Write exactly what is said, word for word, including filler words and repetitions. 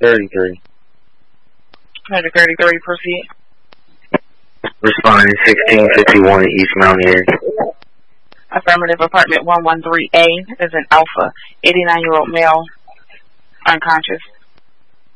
thirty-three. Medic thirty-three, proceed. Responding sixteen fifty-one East Mountaineer. Affirmative, apartment one one three A is an alpha, eighty-nine-year-old male, unconscious.